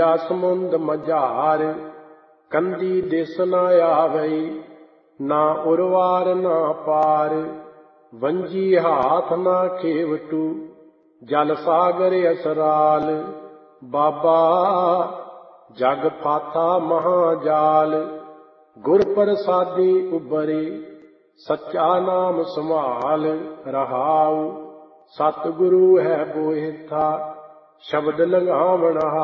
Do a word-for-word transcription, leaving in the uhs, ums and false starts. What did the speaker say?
ਸਮੁੰਦ ਮਝਾਰ, ਕੰਦੀ ਦਿਸ ਨ ਆਵਈ, ਨਾ ਉਰਵਾਰ ਨਾ ਪਾਰ। ਵੰਜੀ ਹਾਥ ਨਾ ਖੇਵਟੂ, ਜਲ ਸਾਗਰ ਅਸਰਾਲ। ਬਾਬਾ ਜਗ ਫਾਥਾ ਮਹਾਜਾਲ, ਗੁਰ ਪ੍ਰਸਾਦੀ ਉਬਰੇ, ਸੱਚਾ ਨਾਮ ਸੰਭਾਲ। ਰਹਾਉ ਸਤਿਗੁਰੂ ਹੈ ਬੋਹਿਥਾ, ਸ਼ਬਦ ਲੰਘਾਵਣ